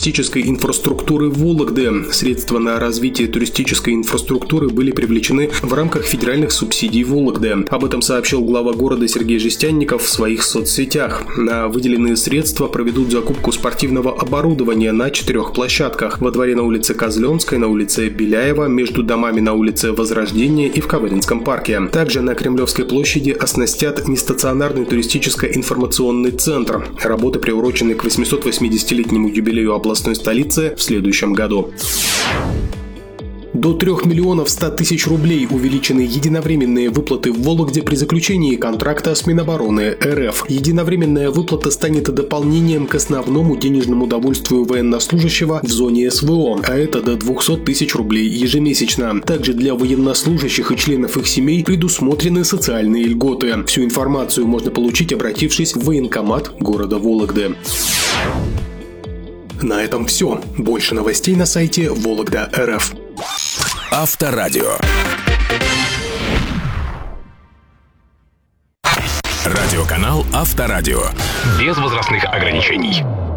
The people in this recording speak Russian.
туристической инфраструктуры Вологды. Средства на развитие туристической инфраструктуры были привлечены в рамках федеральных субсидий Вологды. Об этом сообщил глава города Сергей Жестянников в своих соцсетях. На выделенные средства проведут закупку спортивного оборудования на 4 площадках. Во дворе на улице Козленской, на улице Беляева, между домами на улице Возрождения и в Кавыринском парке. Также на Кремлевской площади оснастят нестационарный туристическо-информационный центр. Работы приурочены к 880-летнему юбилею областной столицы в следующем году. До 3 миллионов 100 тысяч рублей увеличены единовременные выплаты в Вологде при заключении контракта с Минобороны РФ. Единовременная выплата станет дополнением к основному денежному довольствию военнослужащего в зоне СВО, а это до 200 тысяч рублей ежемесячно. Также для военнослужащих и членов их семей предусмотрены социальные льготы. Всю информацию можно получить, обратившись в военкомат города Вологды. На этом все. Больше новостей на сайте Вологда.РФ. Авторадио. Радиоканал Авторадио. Без возрастных ограничений.